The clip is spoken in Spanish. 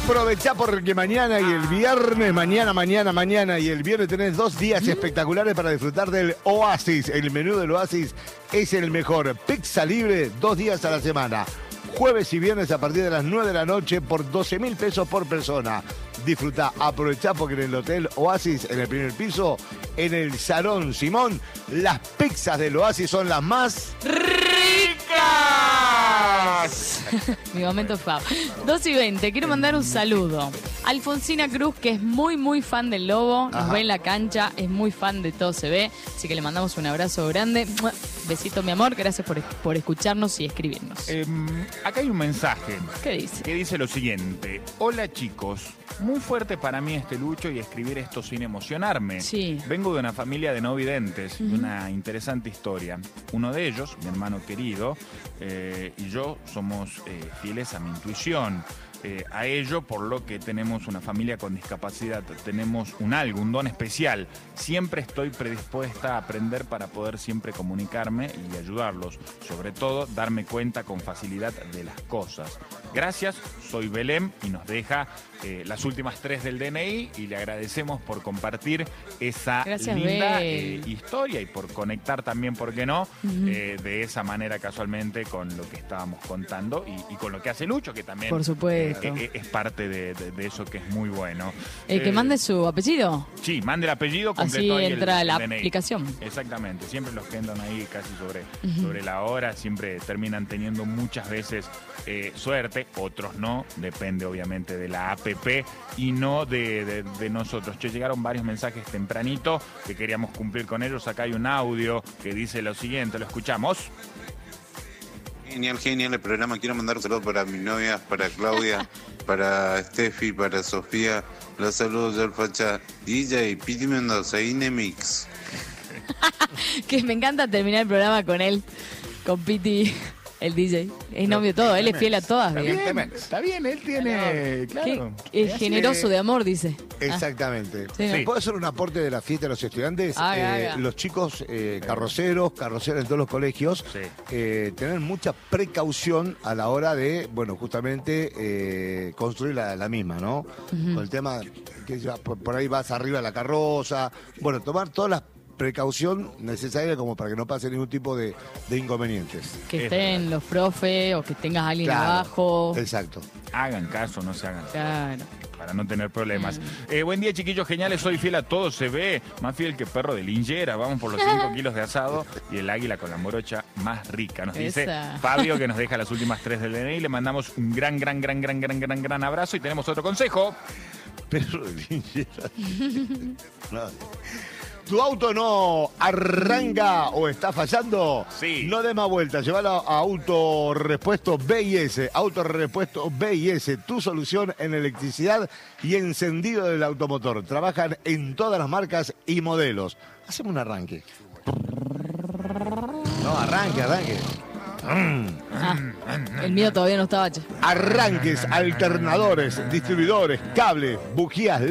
Aprovechá porque mañana y el viernes, mañana y el viernes tenés 2 días espectaculares para disfrutar del Oasis. El menú del Oasis es el mejor. Pizza libre 2 días a la semana. Jueves y viernes a partir de las 9 de la noche por 12.000 pesos por persona. Disfrutá, aprovechá porque en el Hotel Oasis, en el primer piso, en el Salón Simón, las pizzas del Oasis son las más ricas. Mi momento fab. 2:20, quiero mandar un saludo. Alfonsina Cruz, que es muy fan del Lobo, nos ve en la cancha, es muy fan de Todo Se Ve, así que le mandamos un abrazo grande. Besito, mi amor, gracias por escucharnos y escribirnos. Acá hay un mensaje. ¿Qué dice? Que dice lo siguiente: hola chicos, muy fuerte para mí este lucho y escribir esto sin emocionarme. Sí. Vengo de una familia de no videntes, de una interesante historia. Uno de ellos, mi hermano querido, y yo somos fieles a mi intuición. A ello, por lo que tenemos una familia con discapacidad, tenemos un don especial. Siempre estoy predispuesta a aprender para poder siempre comunicarme y ayudarlos. Sobre todo, darme cuenta con facilidad de las cosas. Gracias, soy Belén y nos deja las últimas 3 del DNI y le agradecemos por compartir esa linda historia y por conectar también, ¿por qué no? De esa manera casualmente con lo que estábamos contando y con lo que hace Lucho, que también por supuesto. Es parte de eso que es muy bueno. Que mande su apellido. Sí, mande el apellido completo. Así ahí entra la DNI. aplicación. Exactamente, siempre los que andan ahí casi sobre la hora, siempre terminan teniendo muchas veces suerte, otros no, depende obviamente de la APP y no de nosotros. Che, llegaron varios mensajes tempranito que queríamos cumplir con ellos. Acá hay un audio que dice lo siguiente, lo escuchamos. Genial el programa. Quiero mandar un saludo para mi novia, para Claudia, para Steffi, para Sofía. Los saludos del Facha DJ Piti Mendoza, Inemix. Que me encanta terminar el programa con él, con Piti, el DJ. Es novio todo, él es fiel a todas. Está bien, él tiene... Claro. Es generoso de amor, dice. Exactamente. Sí. ¿Puedo hacer un aporte de la fiesta de los estudiantes? Haga. Los chicos carroceras en todos los colegios, tener mucha precaución a la hora de, bueno, justamente construir la misma, ¿no? Con el tema que ya por ahí vas arriba de la carroza, bueno, tomar todas las precaución necesaria como para que no pase ningún tipo de inconvenientes. Que estén los profes o que tengas a alguien Claro, abajo. Exacto. Hagan caso, no se hagan. Claro. Para no tener problemas. Buen día, chiquillos geniales. Soy fiel a Todo Se Ve. Más fiel que perro de linchera. Vamos por los 5 kilos de asado y el águila con la morocha más rica. Nos dice Fabio, que nos deja las últimas 3 del DNI. Le mandamos un gran abrazo y tenemos otro consejo. Perro de linchera. No. ¿Tu auto no arranca o está fallando? Sí. No dé más vueltas, llévalo a Autorepuesto BIS. Autorepuesto BIS, tu solución en electricidad y encendido del automotor. Trabajan en todas las marcas y modelos. Hacemos un arranque. No, arranque. El mío todavía no estaba, che. Arranques, alternadores, distribuidores, cables, bujías